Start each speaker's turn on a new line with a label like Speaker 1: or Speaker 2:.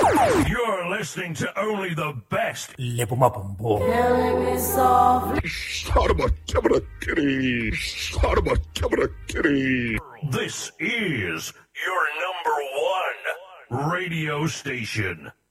Speaker 1: You're listening to only the best.
Speaker 2: Killing me softly.
Speaker 1: This is your number one radio station.